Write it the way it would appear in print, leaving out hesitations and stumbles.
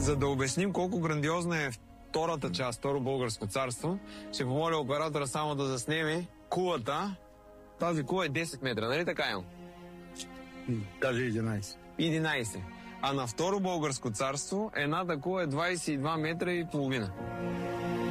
За да обясним колко грандиозна е втората част, Второ българско царство, ще помоля оператора само да заснеме кулата. Тази кула е 10 метра, нали така е? Даже 11. 11. А на Второ българско царство едната кула е 22 метра и половина.